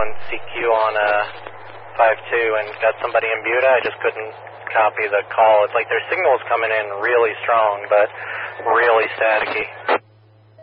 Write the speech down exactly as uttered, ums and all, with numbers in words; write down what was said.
C Q on uh, five two and got somebody in Buda. I just couldn't copy the call. It's like their signal's coming in really strong, but really staticky.